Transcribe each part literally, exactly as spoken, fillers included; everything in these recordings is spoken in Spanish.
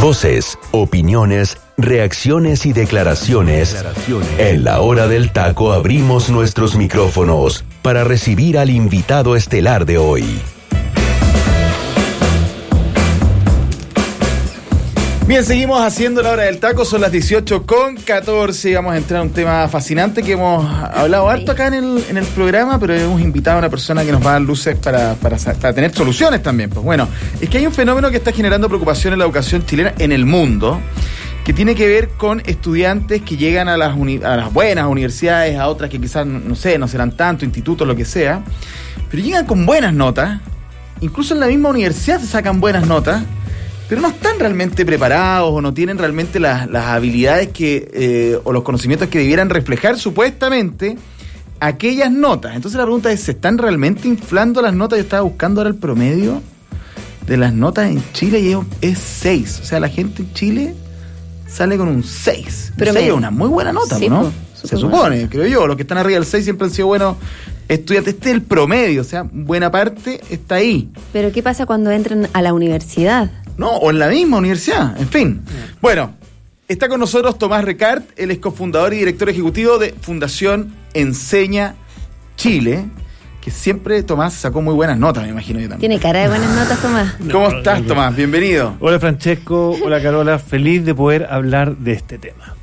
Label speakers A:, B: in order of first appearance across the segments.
A: Voces, opiniones, reacciones y declaraciones. En la hora del taco abrimos nuestros micrófonos para recibir al invitado estelar de hoy.
B: Bien, seguimos haciendo la hora del taco, son las dieciocho con catorce y vamos a entrar a un tema fascinante que hemos hablado harto acá en el, en el programa, pero hemos invitado a una persona que nos va a dar luces para, para, para tener soluciones también. Pues bueno, es que hay un fenómeno que está generando preocupación en la educación chilena en el mundo, que tiene que ver con estudiantes que llegan a las, uni- a las buenas universidades, a otras que quizás, no sé, no serán tanto, institutos, lo que sea, pero llegan con buenas notas, incluso en la misma universidad se sacan buenas notas, pero no están realmente preparados o no tienen realmente las, las habilidades que eh, o los conocimientos que debieran reflejar supuestamente aquellas notas. Entonces la pregunta es, ¿se están realmente inflando las notas? Yo estaba buscando ahora el promedio de las notas en Chile y es seis. O sea, la gente en Chile sale con un seis. seis es una muy buena nota, sí, ¿no? Pues, se supone, bueno. Creo yo. Los que están arriba del seis siempre han sido buenos estudiantes. Este es el promedio, o sea, buena parte está ahí.
C: Pero ¿qué pasa cuando entran a la universidad?
B: No, o en la misma universidad, en fin. Bueno, está con nosotros Tomás Recart, él es cofundador y director ejecutivo de Fundación Enseña Chile, que siempre Tomás sacó muy buenas notas, me imagino yo también.
C: Tiene cara de buenas notas, Tomás.
B: ¿Cómo no, estás, Tomás? Bienvenido.
D: Hola, Francesco. Hola, Carola. Feliz de poder hablar de este tema.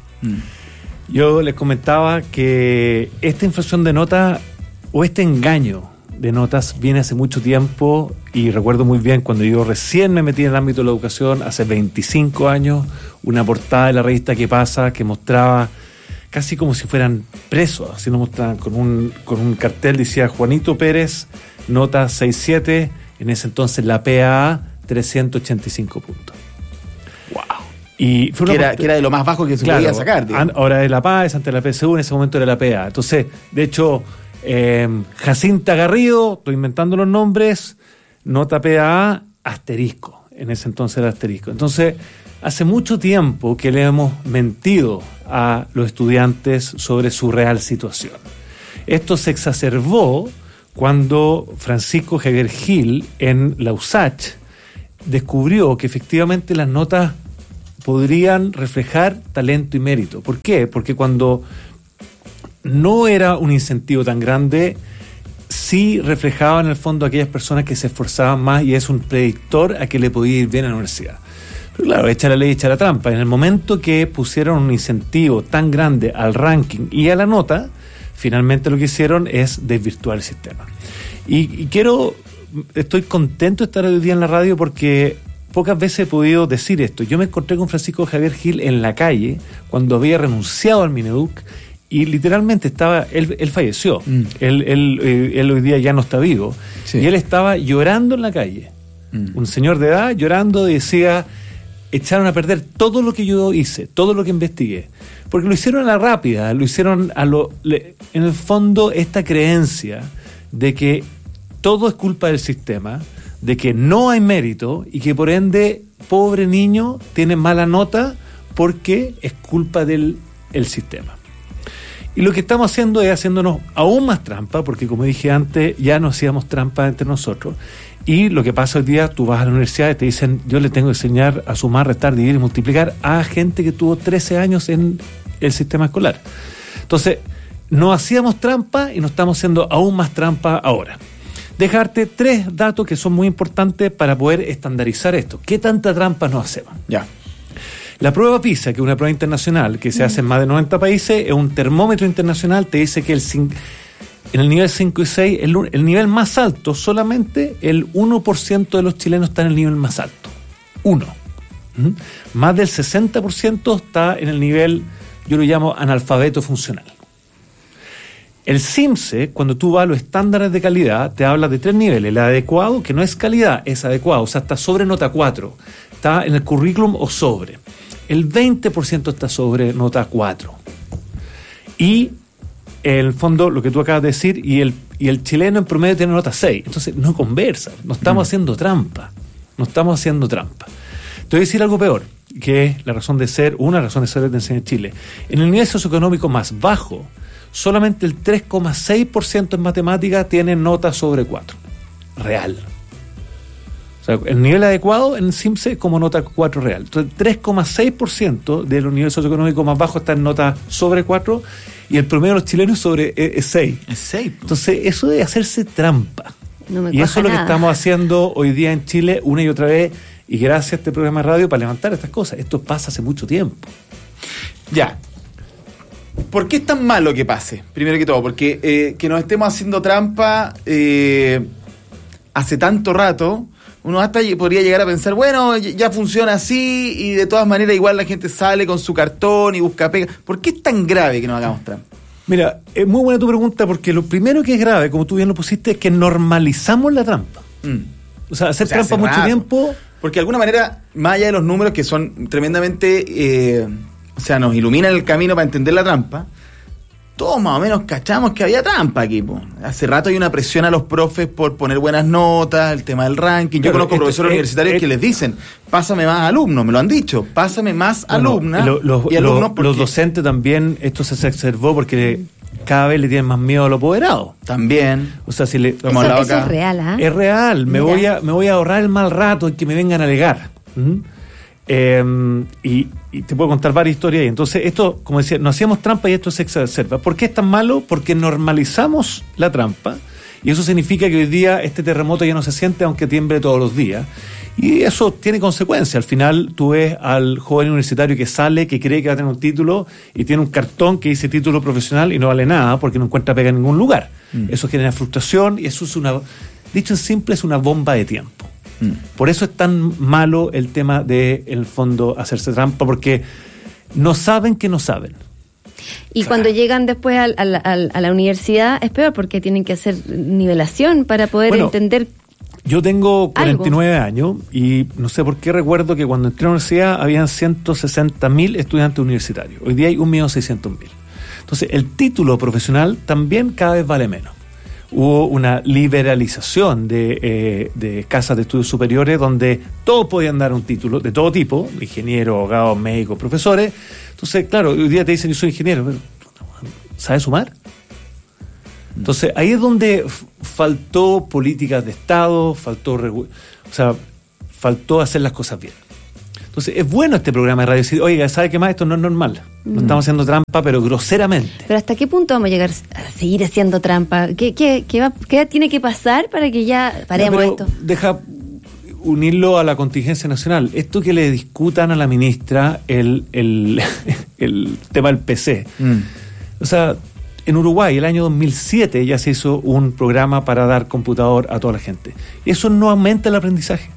D: Mm. Yo les comentaba que esta inflación de notas o este engaño de notas viene hace mucho tiempo y recuerdo muy bien cuando yo recién me metí en el ámbito de la educación, hace veinticinco años, una portada de la revista ¿Qué pasa? Que mostraba casi como si fueran presos, así nos mostraban con un, con un cartel, decía Juanito Pérez, nota seis siete, en ese entonces la P A A, trescientos ochenta y cinco puntos.
B: ¡Wow!
D: Y fue
B: que,
D: una
B: era, que era de lo más bajo que se
D: claro,
B: podía sacar. Digamos.
D: Ahora es la P A S, antes la P S U, en ese momento era la P A A. Entonces, de hecho, eh, Jacinta Garrido, estoy inventando los nombres, nota P A A, asterisco. En ese entonces era asterisco. Entonces, hace mucho tiempo que le hemos mentido a los estudiantes sobre su real situación. Esto se exacerbó cuando Francisco Javier Gil, en la U S A C H, descubrió que efectivamente las notas podrían reflejar talento y mérito. ¿Por qué? Porque cuando no era un incentivo tan grande, sí reflejaba en el fondo a aquellas personas que se esforzaban más y es un predictor a que le podía ir bien a la universidad. Pero claro, echa la ley, echa la trampa. En el momento que pusieron un incentivo tan grande al ranking y a la nota, finalmente lo que hicieron es desvirtuar el sistema. Y, y quiero, estoy contento de estar hoy día en la radio porque pocas veces he podido decir esto. Yo me encontré con Francisco Javier Gil en la calle cuando había renunciado al Mineduc y literalmente estaba, él, él falleció, mm. él, él, él, él hoy día ya no está vivo, sí. Y él estaba llorando en la calle, mm. un señor de edad llorando y decía, echaron a perder todo lo que yo hice, todo lo que investigué, porque lo hicieron a la rápida, lo hicieron a lo, le, en el fondo esta creencia de que todo es culpa del sistema, de que no hay mérito y que por ende, pobre niño, tiene mala nota porque es culpa del el sistema. Y lo que estamos haciendo es haciéndonos aún más trampa, porque como dije antes, ya nos hacíamos trampa entre nosotros. Y lo que pasa hoy día, tú vas a la universidad y te dicen, yo le tengo que enseñar a sumar, restar, dividir y multiplicar a gente que tuvo trece años en el sistema escolar. Entonces, no hacíamos trampa y nos estamos haciendo aún más trampa ahora. Dejarte tres datos que son muy importantes para poder estandarizar esto. ¿Qué tanta trampa nos hacemos?
B: Ya.
D: La prueba PISA, que es una prueba internacional que se hace en más de noventa países, es un termómetro internacional, te dice que el en el nivel cinco y seis, el, el nivel más alto, solamente el uno por ciento de los chilenos está en el nivel más alto. Uno. ¿Mm? Más del sesenta por ciento está en el nivel, yo lo llamo analfabeto funcional. El CIMSE, cuando tú vas a los estándares de calidad, te habla de tres niveles. El adecuado, que no es calidad, es adecuado, o sea, está sobre nota cuatro. Está en el currículum o sobre. El veinte por ciento está sobre nota cuatro. Y en el fondo, lo que tú acabas de decir, y el, y el chileno en promedio tiene nota seis. Entonces, no conversa. No estamos mm. haciendo trampa. No estamos haciendo trampa. Te voy a decir algo peor, que es la razón de ser, una razón de ser de Enseña Chile. En el nivel socioeconómico más bajo, solamente el tres coma seis por ciento en matemáticas tiene nota sobre cuatro. Real. O sea, el nivel adecuado en CIMSE es como nota cuatro real. Entonces, tres coma seis por ciento de los niveles socioeconómicos más bajos está en nota sobre cuatro y el promedio de los chilenos sobre es seis.
B: Es seis.
D: Entonces, eso de hacerse trampa.
C: No me
D: Y eso es lo
C: nada.
D: que estamos haciendo hoy día en Chile una y otra vez, y gracias a este programa de radio para levantar estas cosas. Esto pasa hace mucho tiempo.
B: Ya. ¿Por qué es tan malo que pase? Primero que todo, porque eh, que nos estemos haciendo trampa eh, hace tanto rato, uno hasta podría llegar a pensar, bueno, ya funciona así y de todas maneras igual la gente sale con su cartón y busca pega. ¿Por qué es tan grave que nos hagamos trampa?
D: Mira, es muy buena tu pregunta, porque lo primero que es grave, como tú bien lo pusiste, es que normalizamos la trampa.
B: Mm.
D: O sea, hacer
B: O sea,
D: trampa
B: hace
D: mucho
B: rato.
D: tiempo...
B: Porque de alguna manera, más allá de los números que son tremendamente, eh, o sea, nos iluminan el camino para entender la trampa, todos más o menos cachamos que había trampa aquí, po. Hace rato hay una presión a los profes por poner buenas notas, el tema del ranking. Yo
D: Claro,
B: conozco
D: esto-
B: profesores
D: eh,
B: universitarios
D: eh,
B: que les dicen, pásame más alumnos, me lo han dicho, pásame más
D: Bueno,
B: alumnas
D: lo- lo-
B: y alumnos
D: lo-
B: porque
D: los docentes también, esto se exacerbó porque cada vez le tienen más miedo a los apoderados.
B: también,
D: O sea, si le...
B: Lo hemos
C: Eso,
B: hablado
C: eso
B: acá.
C: es real, ¿ah?
D: Es real, me
C: Mira.
D: voy, a, me voy a ahorrar el mal rato en que me vengan a alegar. ¿Mm? Eh, y, y te puedo contar varias historias ahí. Entonces, esto, como decía, nos hacíamos trampa y esto se exacerba. ¿Por qué es tan malo? Porque normalizamos la trampa y eso significa que hoy día este terremoto ya no se siente aunque tiemble todos los días. Y eso tiene consecuencias. Al final tú ves al joven universitario que sale, que cree que va a tener un título y tiene un cartón que dice título profesional y no vale nada porque no encuentra pega en ningún lugar. Mm. Eso genera frustración y eso es una, dicho en simple, es una bomba de tiempo. Mm. Por eso es tan malo el tema de, en el fondo, hacerse trampa, porque no saben que no saben.
C: Y claro, cuando llegan después al, al, al, a la universidad es peor porque tienen que hacer nivelación para poder
D: bueno,
C: entender.
D: Yo tengo cuarenta y nueve
C: algo.
D: años y no sé por qué recuerdo que cuando entré a la universidad habían ciento sesenta mil estudiantes universitarios. Hoy día hay un millón seiscientos mil. Entonces el título profesional también cada vez vale menos. Hubo una liberalización de, eh, de casas de estudios superiores donde todos podían dar un título de todo tipo, ingenieros, abogados, médicos, profesores. Entonces, claro, hoy día te dicen yo soy ingeniero, pero ¿sabes sumar? Entonces, ahí es donde f- faltó políticas de Estado, faltó regu- o sea, faltó hacer las cosas bien. Entonces, es bueno este programa de radio decir, oiga, ¿sabe qué más? Esto no es normal. No mm. estamos haciendo trampa, pero groseramente.
C: Pero ¿hasta qué punto vamos a llegar a seguir haciendo trampa? ¿Qué, qué, qué, va, qué tiene que pasar para que ya paremos
D: no,
C: esto?
D: Deja unirlo a la contingencia nacional. Esto que le discutan a la ministra el, el, el tema del P C. Mm. O sea, en Uruguay, el año dos mil siete, ya se hizo un programa para dar computador a toda la gente. Eso no aumenta el aprendizaje.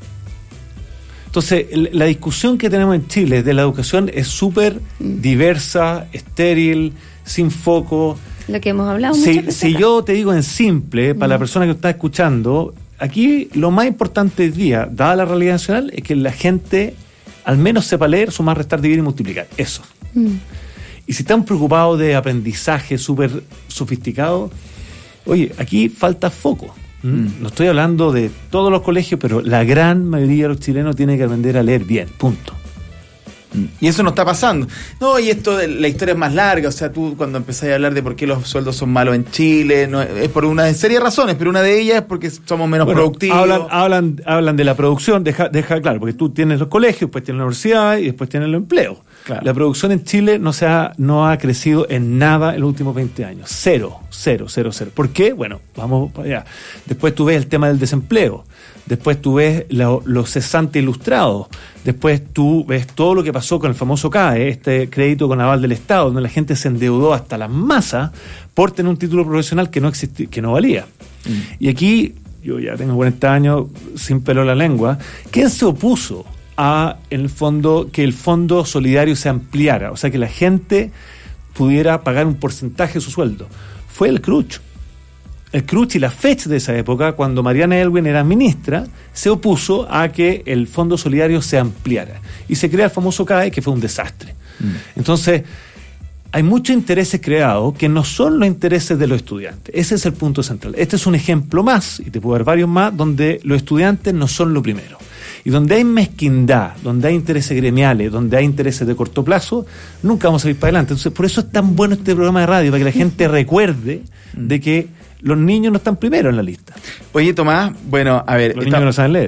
D: Entonces, la discusión que tenemos en Chile de la educación es súper mm. diversa, estéril, sin foco.
C: Lo que hemos hablado
D: si,
C: muchas veces
D: si yo te digo en simple, para mm. la persona que está escuchando, aquí lo más importante hoy día, dada la realidad nacional, es que la gente al menos sepa leer, sumar, restar, dividir y multiplicar. Eso. Mm. Y si están preocupados de aprendizaje súper sofisticado, oye, aquí falta foco. ¿Mm? No estoy hablando de todos los colegios, pero la gran mayoría de los chilenos tienen que aprender a leer bien, punto.
B: Y eso no está pasando. No, y esto de la historia es más larga. O sea, tú cuando empezás a hablar de por qué los sueldos son malos en Chile, no, es por una serie de razones, pero una de ellas es porque somos menos
D: bueno,
B: productivos.
D: Hablan, hablan, hablan de la producción, deja, deja claro, porque tú tienes los colegios, después tienes la universidad y después tienes el empleo. Claro. La producción en Chile no se ha, no ha crecido en nada en los últimos veinte años. Cero, cero, cero, cero. ¿Por qué? Bueno, vamos para allá. Después tú ves el tema del desempleo. Después tú ves lo, los cesantes ilustrados. Después tú ves todo lo que pasó con el famoso C A E, este crédito con aval del Estado, donde la gente se endeudó hasta las masas por tener un título profesional que no existía, que no valía. Mm. Y aquí, yo ya tengo cuarenta años, sin pelo en la lengua, ¿quién se opuso a, en el fondo, que el fondo solidario se ampliara? O sea, que la gente pudiera pagar un porcentaje de su sueldo. Fue el Cruch. El Cruch y la F E C de esa época, cuando Mariana Elwin era ministra, se opuso a que el fondo solidario se ampliara. Y se crea el famoso C A E, que fue un desastre. Mm. Entonces, hay muchos intereses creados que no son los intereses de los estudiantes. Ese es el punto central. Este es un ejemplo más, y te puedo dar varios más, donde los estudiantes no son lo primero. Y donde hay mezquindad, donde hay intereses gremiales, donde hay intereses de corto plazo, nunca vamos a ir para adelante. Entonces, por eso es tan bueno este programa de radio, para que la gente recuerde de que los niños no están primero en la lista.
B: Oye, Tomás, bueno, a ver...
D: Los niños no saben leer.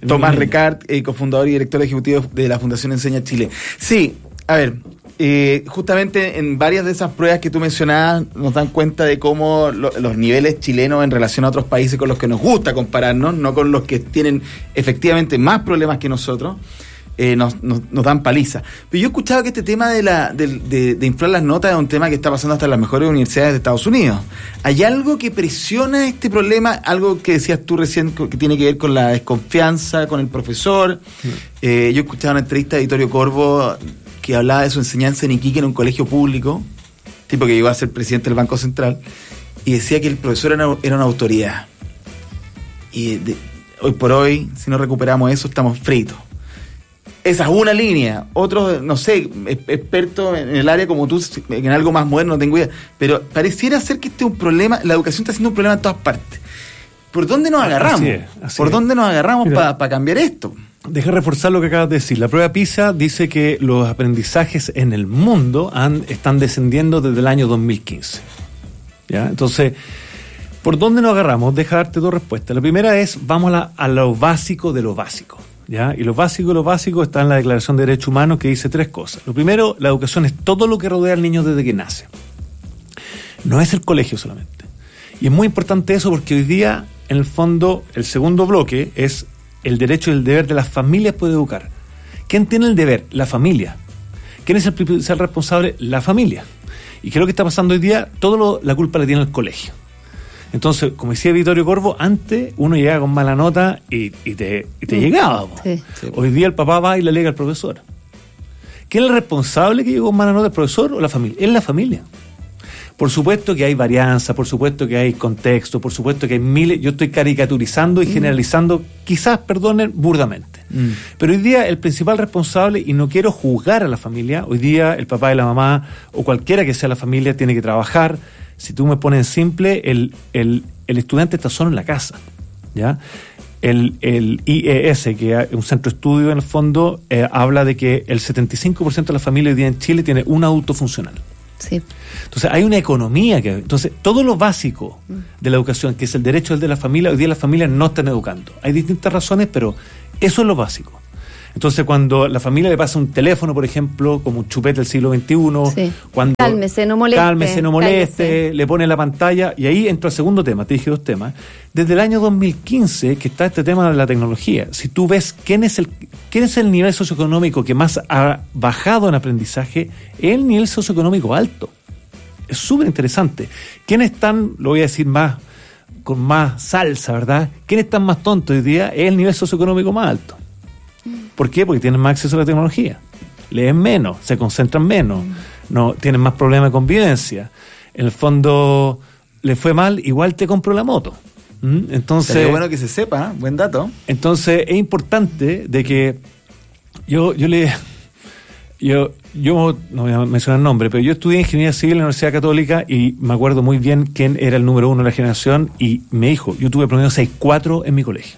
B: Tomás Recart, eh, cofundador y director ejecutivo de la Fundación Enseña Chile. Sí, a ver, eh, justamente en varias de esas pruebas que tú mencionabas nos dan cuenta de cómo lo, los niveles chilenos en relación a otros países con los que nos gusta compararnos, no con los que tienen efectivamente más problemas que nosotros, eh, nos, nos, nos dan paliza. Pero yo he escuchado que este tema de, la, de, de, de inflar las notas es un tema que está pasando hasta en las mejores universidades de Estados Unidos. ¿Hay algo que presiona este problema? Algo que decías tú recién que tiene que ver con la desconfianza con el profesor. Sí. Eh, yo he escuchado una entrevista de Vittorio Corvo que hablaba de su enseñanza en Iquique en un colegio público, tipo que llegó a ser presidente del Banco Central, y decía que el profesor era, era una autoridad. Y de, hoy por hoy, si no recuperamos eso, estamos fritos. Esa es una línea. Otros, no sé, expertos en el área como tú, en algo más moderno, no tengo idea. Pero pareciera ser que este es un problema, la educación está siendo un problema en todas partes. ¿Por dónde nos agarramos? Así es, así ¿Por es. dónde nos agarramos para pa cambiar esto?
D: Deja reforzar lo que acabas de decir. La prueba PISA dice que los aprendizajes en el mundo han, están descendiendo desde el año dos mil quince. ¿Ya? Entonces, ¿por dónde nos agarramos? Deja darte dos respuestas. La primera es, vamos a, la, a lo básico de lo básico. ¿Ya? Y lo básico de lo básico está en la Declaración de Derechos Humanos, que dice tres cosas. Lo primero, la educación es todo lo que rodea al niño desde que nace. No es el colegio solamente. Y es muy importante eso porque hoy día, en el fondo, el segundo bloque es el derecho y el deber de las familias poder educar. ¿Quién tiene el deber? La familia. ¿Quién es el principal responsable? La familia. ¿Y qué es lo que está pasando hoy día? Todo lo, la culpa la tiene el colegio. Entonces, como decía Vittorio Corvo, antes uno llegaba con mala nota y, y te, y te mm. llegaba. Sí. Hoy día el papá va y le alega al profesor. ¿Quién es el responsable que llegó con mala nota, el profesor o la familia? Es la familia. Por supuesto que hay varianza, por supuesto que hay contexto, por supuesto que hay miles, yo estoy caricaturizando y mm. generalizando, quizás, perdonen, burdamente. Mm. Pero hoy día el principal responsable, y no quiero juzgar a la familia, hoy día el papá y la mamá, o cualquiera que sea la familia, tiene que trabajar. Si tú me pones simple, el, el, el estudiante está solo en la casa, ¿ya? El, el I E S, que es un centro de estudio en el fondo, eh, habla de que el setenta y cinco por ciento de la familia hoy día en Chile tiene un adulto funcional. Sí. Entonces hay una economía que... Entonces todo lo básico de la educación, que es el derecho de la familia, hoy día las familias no están educando. Hay distintas razones, pero eso es lo básico. Entonces cuando la familia le pasa un teléfono, por ejemplo, como un chupete del siglo veintiuno, sí. cuando
C: cálmese, no moleste,
D: cálmese, no moleste, cálmese. Le pone la pantalla, y ahí entra el segundo tema, te dije dos temas. Desde el año dos mil quince que está este tema de la tecnología, si tú ves quién es el quién es el nivel socioeconómico que más ha bajado en aprendizaje, es el nivel socioeconómico alto. Es súper interesante. ¿Quiénes están, lo voy a decir más, con más salsa, ¿verdad? ¿Quiénes están más tontos hoy día? Es el nivel socioeconómico más alto. ¿Por qué? Porque tienen más acceso a la tecnología. Leen menos, se concentran menos, no tienen más problemas de convivencia. En el fondo, le fue mal, igual te compró la moto. ¿Mm? Entonces,
B: sería bueno que se sepa, buen dato.
D: Entonces, es importante de que yo, yo le... Yo, yo no voy a mencionar el nombre, pero yo estudié Ingeniería Civil en la Universidad Católica y me acuerdo muy bien quién era el número uno de la generación, y me dijo, yo tuve promedio seis punto cuatro en mi colegio.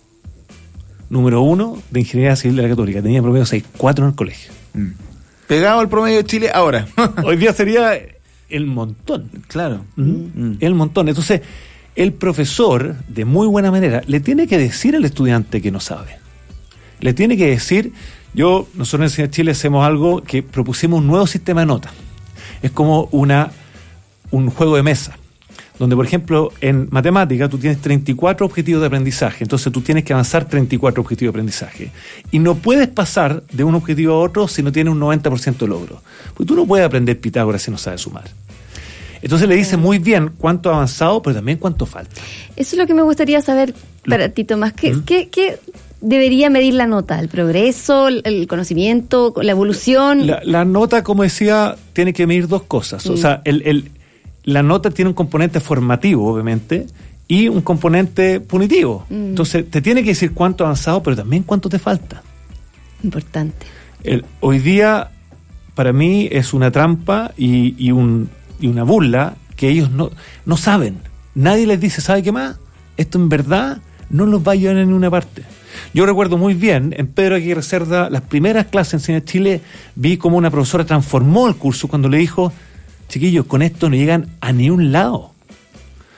D: Número uno de Ingeniería Civil de la Católica, tenía promedio seis punto cuatro en el colegio.
B: Mm. Pegado al promedio de Chile ahora.
D: Hoy día sería el montón.
B: Claro.
D: ¿Mm? Mm. El montón. Entonces, el profesor, de muy buena manera, le tiene que decir al estudiante que no sabe. Le tiene que decir, yo, nosotros en Enseña Chile hacemos algo que propusimos un nuevo sistema de notas. Es como una un juego de mesa, donde, por ejemplo, en matemática tú tienes treinta y cuatro objetivos de aprendizaje, entonces tú tienes que avanzar treinta y cuatro objetivos de aprendizaje. Y no puedes pasar de un objetivo a otro si no tienes un noventa por ciento de logro. Porque tú no puedes aprender Pitágoras si no sabes sumar. Entonces le dice muy bien cuánto ha avanzado, pero también cuánto falta.
C: Eso es lo que me gustaría saber para ti, Tomás. ¿Qué, ¿Mm? ¿qué, qué debería medir la nota? ¿El progreso, el conocimiento, la evolución?
D: La, la nota, como decía, tiene que medir dos cosas. Mm. O sea, el... el la nota tiene un componente formativo, obviamente, y un componente punitivo. Mm. Entonces, te tiene que decir cuánto ha avanzado, pero también cuánto te falta.
C: Importante.
D: El, hoy día, para mí, es una trampa y, y, un, y una burla que ellos no, no saben. Nadie les dice, ¿sabe qué más? Esto en verdad no los va a llevar en ninguna parte. Yo recuerdo muy bien, en Pedro Aguirre Cerda, las primeras clases en Enseña Chile, vi cómo una profesora transformó el curso cuando le dijo, chiquillos, con esto no llegan a ni un lado.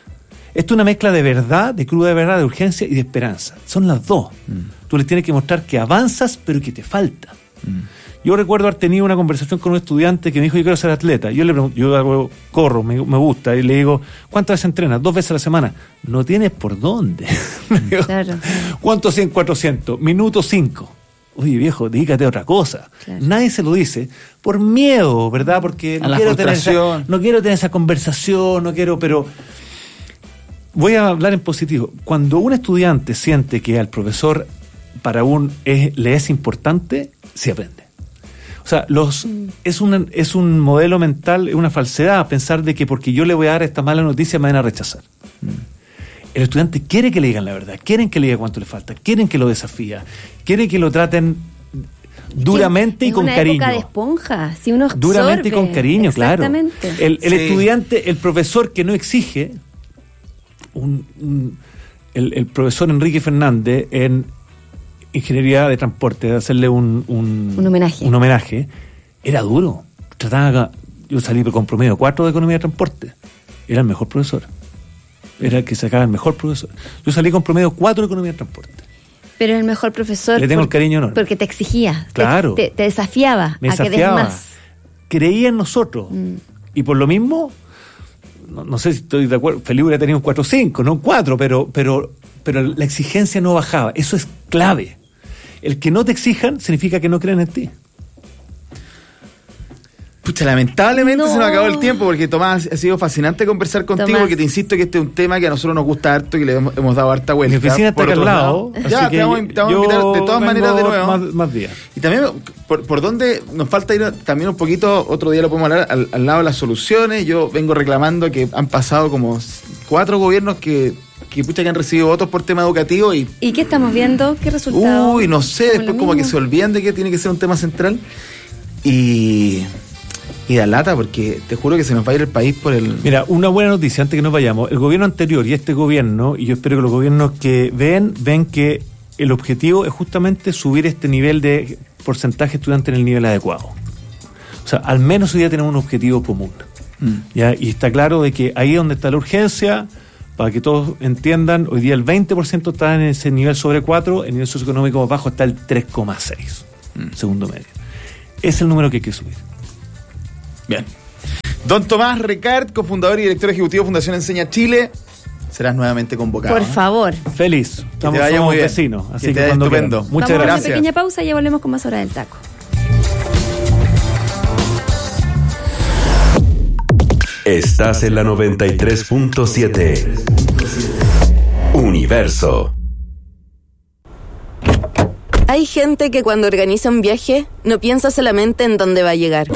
D: Esto es una mezcla de verdad, de cruda de verdad, de urgencia y de esperanza. Son las dos. Mm. Tú les tienes que mostrar que avanzas, pero que te falta. Mm. Yo recuerdo haber tenido una conversación con un estudiante que me dijo, yo quiero ser atleta. Yo le pregunto, yo hago, corro, me, me gusta, y le digo, ¿cuántas veces entrenas? Dos veces a la semana. No tienes por dónde. Claro. ¿Cuántos cien, cuatrocientos? Minuto cinco. Oye, viejo, dedícate a otra cosa. Claro. Nadie se lo dice por miedo, ¿verdad? Porque no quiero, tener esa, no quiero tener esa conversación, no quiero, pero voy a hablar en positivo. Cuando un estudiante siente que al profesor para un es, le es importante, se aprende. O sea, los, mm. es, una, es un modelo mental, es una falsedad pensar de que porque yo le voy a dar esta mala noticia me van a rechazar. Mm. El estudiante quiere que le digan la verdad, quieren que le digan cuánto le falta, quieren que lo desafía, quieren que lo traten duramente y con cariño. Es una época
C: de esponja, si uno absorbe.
D: Duramente y con cariño, claro. El, el sí. estudiante, el profesor que no exige, un, un, el, el profesor Enrique Fernández en Ingeniería de Transporte, de hacerle un, un,
C: un homenaje,
D: un homenaje, era duro. Trataba, yo salí con promedio cuatro de Economía de Transporte, era el mejor profesor. Era el que sacaba el mejor profesor. Yo salí con promedio cuatro de Economía de Transporte.
C: Pero el mejor profesor...
D: Le tengo
C: por,
D: el cariño enorme.
C: Porque te exigía.
D: Claro.
C: Te, te desafiaba
D: Me
C: a
D: desafiaba.
C: que des más.
D: Creía en nosotros. Mm. Y por lo mismo, no, no sé si estoy de acuerdo, Felipe hubiera tenido un cuatro cinco, no un cuatro, pero, pero, pero la exigencia no bajaba. Eso es clave. El que no te exijan significa que no creen en ti.
B: Pucha, lamentablemente
C: no.
B: se nos acabó el tiempo, porque Tomás, ha sido fascinante conversar contigo,
C: Tomás.
B: porque te insisto que este es un tema que a nosotros nos gusta harto y que le hemos, hemos dado harta vuelta.
D: Mi oficina está acá al lado.
B: Ya, te vamos, te vamos a invitar de todas maneras de nuevo.
D: Más, más días.
B: Y también, por, por donde nos falta ir también un poquito, otro día lo podemos hablar, al, al lado de las soluciones. Yo vengo reclamando que han pasado como cuatro gobiernos que... que pucha que han recibido votos por tema educativo y...
C: ¿Y qué estamos viendo? ¿Qué resultados?
B: Uy, no sé, después como que se olvidan de que tiene que ser un tema central y... Y da lata, porque te juro que se nos va a ir el país por el...
D: Mira, una buena noticia antes que nos vayamos. El gobierno anterior y este gobierno, y yo espero que los gobiernos que ven, ven que el objetivo es justamente subir este nivel de porcentaje de estudiantes en el nivel adecuado. O sea, al menos hoy día tenemos un objetivo común. Mm. ¿Ya? Y está claro de que ahí es donde está la urgencia, para que todos entiendan, hoy día el veinte por ciento está en ese nivel sobre cuatro, el nivel socioeconómico más bajo está el tres coma seis, mm. segundo medio. Es el número que hay que subir.
B: Bien. Don Tomás Recart, cofundador y director ejecutivo de Fundación Enseña Chile, serás nuevamente convocado.
C: Por
B: ¿no?
C: favor.
D: Feliz. Estamos somos vecinos. Así que, que cuando
B: estupendo.
D: Quieran. Muchas
C: Vamos
D: gracias.
C: A una pequeña pausa y ya volvemos con más Hora del Taco.
A: Estás en la noventa y tres punto siete. Universo.
E: Hay gente que cuando organiza un viaje no piensa solamente en dónde va a llegar.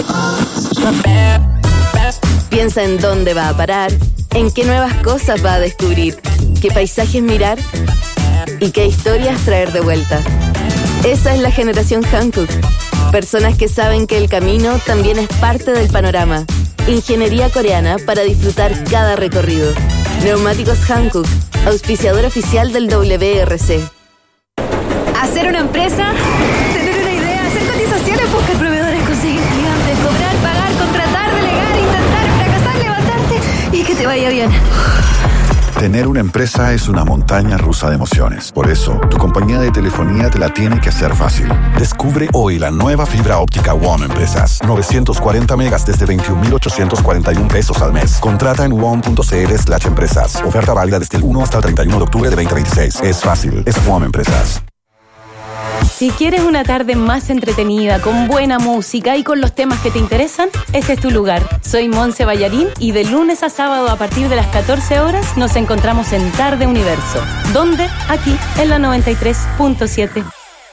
E: Piensa en dónde va a parar, en qué nuevas cosas va a descubrir, qué paisajes mirar y qué historias traer de vuelta. Esa es la generación Hankook. Personas que saben que el camino también es parte del panorama. Ingeniería coreana para disfrutar cada recorrido. Neumáticos Hankook, auspiciador oficial del W R C.
F: Hacer una empresa, tener una idea, hacer cotizaciones, buscar proveedores, conseguir clientes, cobrar, pagar, contratar, delegar, intentar, fracasar, levantarte y que te vaya bien.
G: Tener una empresa es una montaña rusa de emociones. Por eso, tu compañía de telefonía te la tiene que hacer fácil. Descubre hoy la nueva fibra óptica W O M Empresas. novecientos cuarenta megas desde veintiún mil ochocientos cuarenta y uno pesos al mes. Contrata en wom.cl slash empresas. Oferta válida desde el uno hasta el treinta y uno de octubre de veinte veintiséis. Es fácil, es W O M Empresas.
H: Si quieres una tarde más entretenida, con buena música y con los temas que te interesan, ese es tu lugar. Soy Monse Ballarín y de lunes a sábado a partir de las catorce horas nos encontramos en Tarde Universo. ¿Dónde? Aquí, en la noventa y tres punto siete.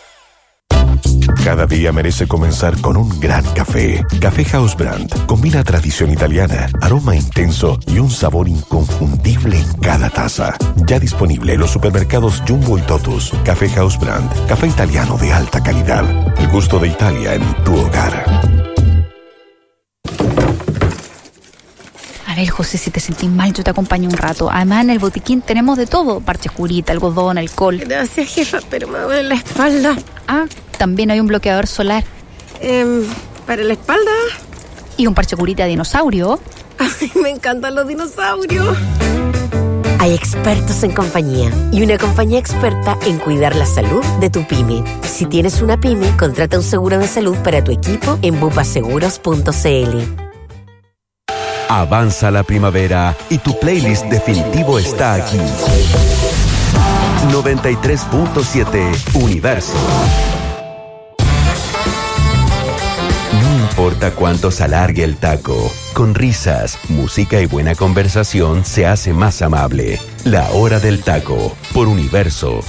I: Cada día merece comenzar con un gran café. Café House Brand combina tradición italiana, aroma intenso y un sabor inconfundible en cada taza. Ya disponible en los supermercados Jumbo y Totus. Café House Brand, café italiano de alta calidad. El gusto de Italia en tu hogar.
J: A ver, José, si te sentís mal, yo te acompaño un rato. Además, en el botiquín tenemos de todo. Parches curita, algodón, alcohol.
K: Gracias, jefa, pero me duele la espalda.
J: Ah, también hay un bloqueador solar.
K: Eh, ¿Para la espalda?
J: Y un parche curita de dinosaurio.
K: Ay, me encantan los dinosaurios.
L: Hay expertos en compañía y una compañía experta en cuidar la salud de tu pyme. Si tienes una pyme, contrata un seguro de salud para tu equipo en bupaseguros punto c l.
A: Avanza la primavera y tu playlist definitivo está aquí. noventa y tres punto siete Universo. No importa cuánto se alargue el taco, con risas, música y buena conversación se hace más amable. La Hora del Taco, por Universo.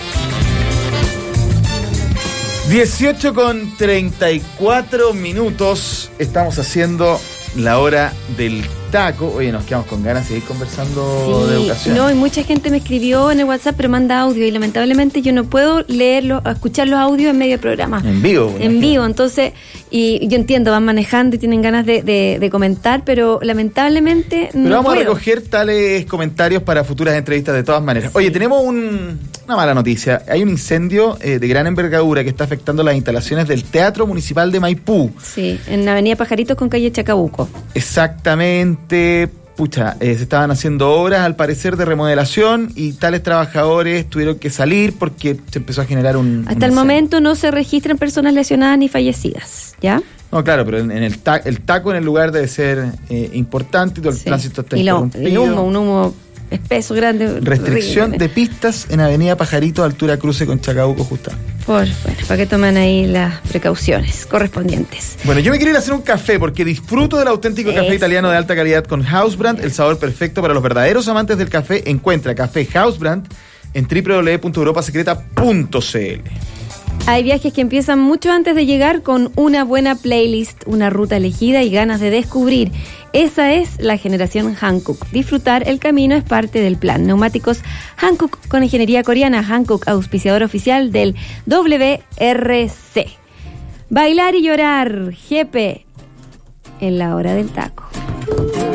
B: dieciocho con treinta y cuatro minutos. Estamos haciendo la Hora del Taco. Oye, nos quedamos con ganas de seguir conversando
C: sí,
B: de educación.
C: No, y mucha gente me escribió en el WhatsApp, pero manda audio y lamentablemente yo no puedo leerlo, escuchar los audios en medio del programa.
B: En vivo.
C: En vivo, entonces, y yo entiendo, van manejando y tienen ganas de, de, de comentar, pero lamentablemente
B: pero
C: no
B: vamos
C: puedo.
B: a recoger tales comentarios para futuras entrevistas de todas maneras.
C: Sí.
B: Oye, tenemos un, una mala noticia. Hay un incendio eh, de gran envergadura que está afectando las instalaciones del Teatro Municipal de Maipú.
C: Sí, en Avenida Pajaritos con calle Chacabuco.
B: Exactamente. Pucha, eh, se estaban haciendo obras al parecer de remodelación y tales trabajadores tuvieron que salir porque se empezó a generar un...
C: Hasta
B: un
C: el
B: incendio.
C: momento no se registran personas lesionadas ni fallecidas, ¿ya?
B: No, claro, pero en, en el, ta- el taco en el lugar debe ser eh, importante y todo el
C: Sí.
B: tránsito está
C: Y lo-
B: interrumpido.
C: el humo, un humo espeso, grande.
B: Restricción
C: horrible.
B: de pistas en Avenida Pajarito, altura cruce con Chacabuco, justa.
C: Por, bueno, para que tomen ahí las precauciones correspondientes.
B: Bueno, yo me quiero ir a hacer un café porque disfruto del auténtico café
C: Eso.
B: italiano de alta calidad con Housebrand, el sabor perfecto para los verdaderos amantes del café. Encuentra Café Housebrand en doble u doble u doble u punto europa secreta punto c l.
C: Hay viajes que empiezan mucho antes de llegar con una buena playlist, una ruta elegida y ganas de descubrir. Esa es la generación Hankook. Disfrutar el camino es parte del plan. Neumáticos Hankook con ingeniería coreana. Hankook, auspiciador oficial del W R C. Bailar y llorar. Jepe en la Hora del Taco.